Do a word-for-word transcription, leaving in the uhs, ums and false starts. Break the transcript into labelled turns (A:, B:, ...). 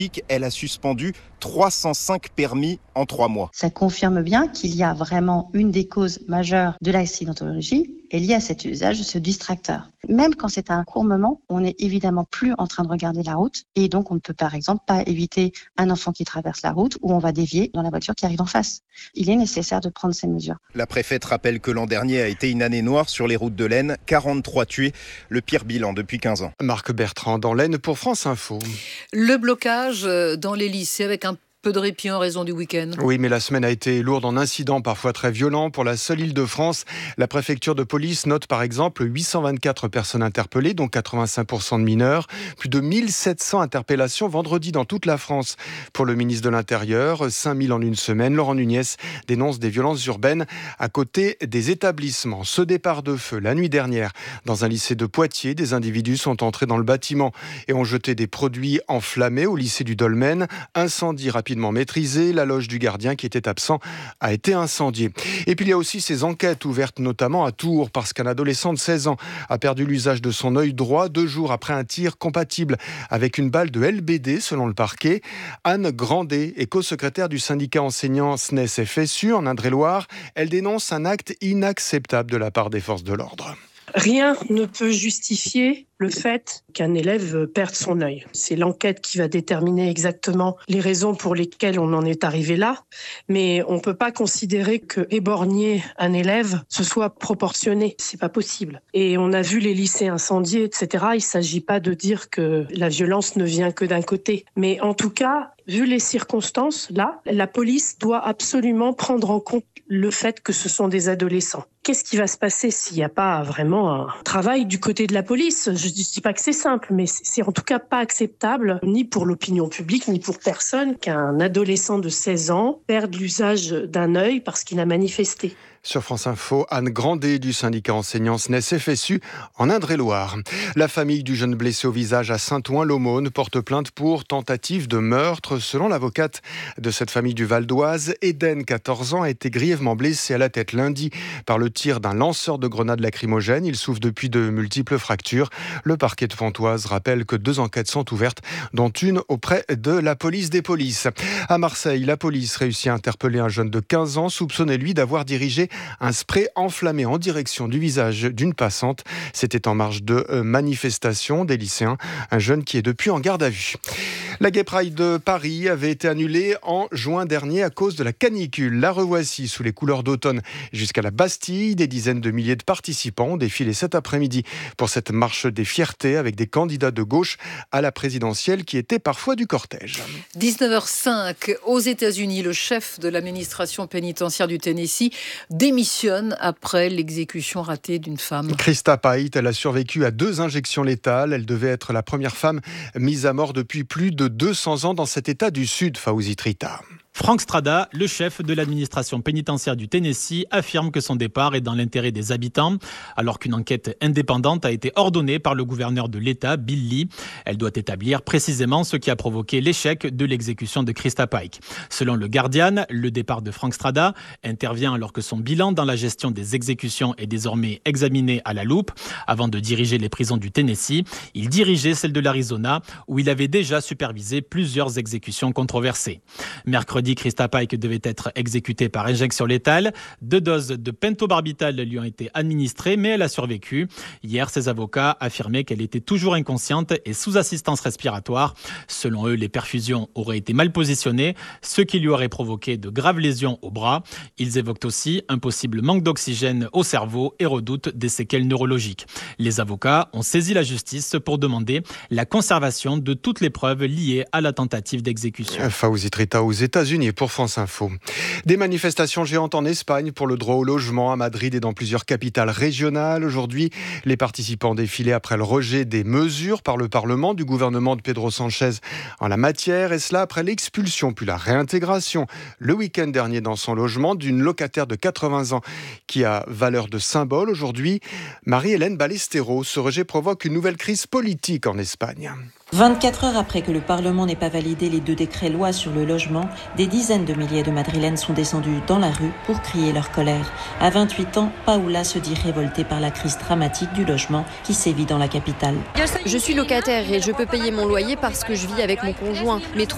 A: Elle a suspendu trois cent cinq permis en trois mois.
B: Ça confirme bien qu'il y a vraiment une des causes majeures de l'accidentologie est liée à cet usage de ce distracteur. Même quand c'est un court moment, on n'est évidemment plus en train de regarder la route et donc on ne peut par exemple pas éviter un enfant qui traverse la route ou on va dévier dans la voiture qui arrive en face. Il est nécessaire de prendre ces mesures.
A: La préfète rappelle que l'an dernier a été une année noire sur les routes de l'Aisne, quarante-trois tués, le pire bilan depuis quinze ans.
C: Marc Bertrand dans l'Aisne pour France Info.
D: Le blocage dans les lycées avec un peu de répit en raison du week-end.
C: Oui, mais la semaine a été lourde en incidents, parfois très violents. Pour la seule Île-de-France, la préfecture de police note par exemple huit cent vingt-quatre personnes interpellées, dont quatre-vingt-cinq pour cent de mineurs. Plus de mille sept cents interpellations vendredi dans toute la France. Pour le ministre de l'Intérieur, cinq mille en une semaine. Laurent Nunez dénonce des violences urbaines à côté des établissements. Ce départ de feu la nuit dernière dans un lycée de Poitiers, des individus sont entrés dans le bâtiment et ont jeté des produits enflammés au lycée du Dolmen. Incendie rapide maîtrisé, la loge du gardien qui était absent a été incendiée. Et puis il y a aussi ces enquêtes ouvertes notamment à Tours parce qu'un adolescent de seize ans a perdu l'usage de son œil droit deux jours après un tir compatible avec une balle de L B D selon le parquet. Anne Grandet est co-secrétaire du syndicat enseignant S N E S F S U en Indre-et-Loire. Elle dénonce un acte inacceptable de la part des forces de l'ordre.
E: Rien ne peut justifier le fait qu'un élève perde son œil. C'est l'enquête qui va déterminer exactement les raisons pour lesquelles on en est arrivé là. Mais on ne peut pas considérer que éborgner un élève, ce soit proportionné. C'est pas possible. Et on a vu les lycées incendiés, et cetera. Il ne s'agit pas de dire que la violence ne vient que d'un côté. Mais en tout cas, vu les circonstances, là, la police doit absolument prendre en compte le fait que ce sont des adolescents. Qu'est-ce qui va se passer s'il n'y a pas vraiment un travail du côté de la police ? Je ne dis pas que c'est simple, mais c'est en tout cas pas acceptable, ni pour l'opinion publique, ni pour personne, qu'un adolescent de seize ans perde l'usage d'un œil parce qu'il a manifesté.
C: Sur France Info, Anne Grandet du syndicat enseignant S N E S F S U en Indre-et-Loire. La famille du jeune blessé au visage à Saint-Ouen-l'Aumône porte plainte pour tentative de meurtre. Selon l'avocate de cette famille du Val d'Oise, Eden, quatorze ans, a été grièvement blessé à la tête lundi par le tir d'un lanceur de grenades lacrymogènes. Il souffre depuis de multiples fractures. Le parquet de Pontoise rappelle que deux enquêtes sont ouvertes, dont une auprès de la police des polices. À Marseille, la police réussit à interpeller un jeune de quinze ans, soupçonné lui d'avoir dirigé un spray enflammé en direction du visage d'une passante. C'était en marge de manifestation des lycéens, un jeune qui est depuis en garde à vue. La Gay Pride de Paris avait été annulée en juin dernier à cause de la canicule. La revoici sous les couleurs d'automne jusqu'à la Bastille. Des dizaines de milliers de participants ont défilé cet après-midi pour cette marche des fiertés avec des candidats de gauche à la présidentielle qui étaient parfois du cortège.
D: dix-neuf heures cinq, aux États-Unis, le chef de l'administration pénitentiaire du Tennessee démissionne après l'exécution ratée d'une femme.
C: Krista Pait, elle a survécu à deux injections létales. Elle devait être la première femme mise à mort depuis plus de deux cents ans dans cet état du Sud, Fawzi Trita.
F: Frank Strada, le chef de l'administration pénitentiaire du Tennessee, affirme que son départ est dans l'intérêt des habitants, alors qu'une enquête indépendante a été ordonnée par le gouverneur de l'État, Bill Lee. Elle doit établir précisément ce qui a provoqué l'échec de l'exécution de Krista Pike. Selon le Guardian, le départ de Frank Strada intervient alors que son bilan dans la gestion des exécutions est désormais examiné à la loupe. Avant de diriger les prisons du Tennessee, il dirigeait celle de l'Arizona, où il avait déjà supervisé plusieurs exécutions controversées. Mercredi, Krista Pike devait être exécutée par injection létale. Deux doses de pentobarbital lui ont été administrées, mais elle a survécu. Hier, ses avocats affirmaient qu'elle était toujours inconsciente et sous assistance respiratoire. Selon eux, les perfusions auraient été mal positionnées, ce qui lui aurait provoqué de graves lésions au bras. Ils évoquent aussi un possible manque d'oxygène au cerveau et redoutent des séquelles neurologiques. Les avocats ont saisi la justice pour demander la conservation de toutes les preuves liées à la tentative d'exécution.
C: Fawzi Trita aux États-Unis pour France Info. Des manifestations géantes en Espagne pour le droit au logement à Madrid et dans plusieurs capitales régionales. Aujourd'hui, les participants défilaient après le rejet des mesures par le Parlement du gouvernement de Pedro Sánchez en la matière, et cela après l'expulsion puis la réintégration le week-end dernier dans son logement d'une locataire de quatre-vingts ans qui a valeur de symbole. Aujourd'hui, Marie-Hélène Ballesteros, ce rejet provoque une nouvelle crise politique en Espagne.
G: vingt-quatre heures après que le Parlement n'ait pas validé les deux décrets-lois sur le logement, des dizaines de milliers de Madrilènes sont descendus dans la rue pour crier leur colère. À vingt-huit ans, Paola se dit révoltée par la crise dramatique du logement qui sévit dans la capitale.
H: Je suis locataire et je peux payer mon loyer parce que je vis avec mon conjoint. Mais